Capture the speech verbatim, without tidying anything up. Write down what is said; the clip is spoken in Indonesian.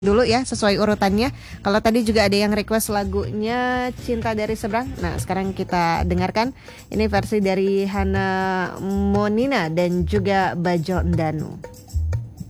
dulu ya sesuai urutannya. Kalau tadi juga ada yang request lagunya Cinta dari Seberang. Nah, sekarang kita dengarkan ini versi dari Hana Monina dan juga Bajo Ndanu.